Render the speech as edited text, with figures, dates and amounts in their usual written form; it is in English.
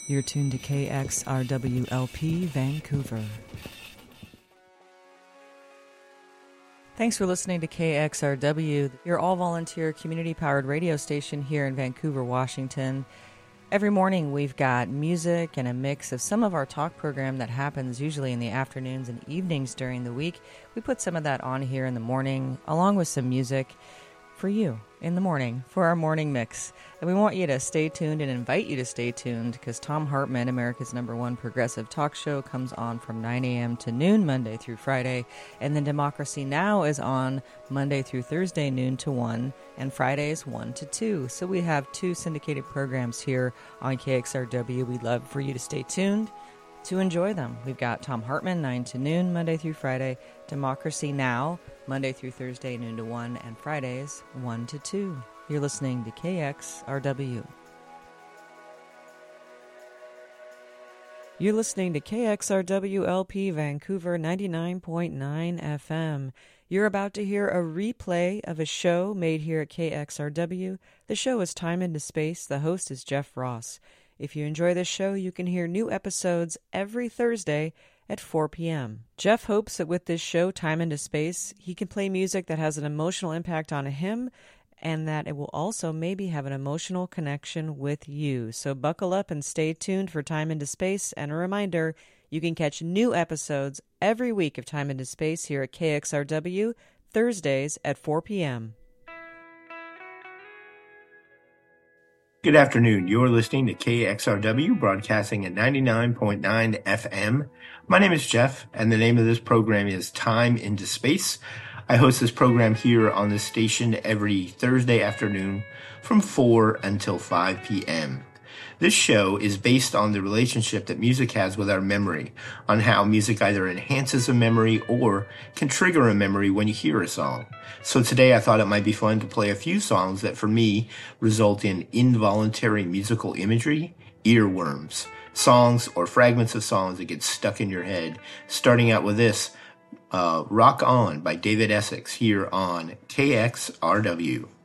You're tuned to KXRWLP Vancouver. Thanks for listening to KXRW, your all-volunteer community-powered radio station here in Vancouver, Washington. Every morning we've got music and a mix of some of our talk program that happens usually in the afternoons and evenings during the week. We put some of that on here in the morning, along with some music for you in the morning, for our morning mix. And we want you to stay tuned and invite you to stay tuned because Thom Hartmann, America's #1 progressive talk show, comes on from 9 a.m. to noon, Monday through Friday. And then Democracy Now! Is on Monday through Thursday, noon to 1, and Fridays, 1 to 2. So we have 2 syndicated programs here on KXRW. We'd love for you to stay tuned to enjoy them. We've got Thom Hartmann, 9 to noon, Monday through Friday. Democracy Now!, Monday through Thursday, noon to 1, and Fridays, 1 to 2. You're listening to KXRW. You're listening to KXRW-LP Vancouver 99.9 FM. You're about to hear a replay of a show made here at KXRW. The show is Time into Space. The host is Jeff Ross. If you enjoy this show, you can hear new episodes every Thursday at 4 p.m. Jeff hopes that with this show, Time into Space, he can play music that has an emotional impact on him and that it will also maybe have an emotional connection with you. So buckle up and stay tuned for Time into Space. And a reminder, you can catch new episodes every week of Time into Space here at KXRW, Thursdays at 4 p.m. Good afternoon. You're listening to KXRW, broadcasting at 99.9 FM. My name is Jeff, and the name of this program is Time into Space. I host this program here on this station every Thursday afternoon from 4 until 5 p.m. This show is based on the relationship that music has with our memory, on how music either enhances a memory or can trigger a memory when you hear a song. So today I thought it might be fun to play a few songs that for me result in involuntary musical imagery, earworms, songs or fragments of songs that get stuck in your head. Starting out with this, Rock On by David Essex here on KXRW.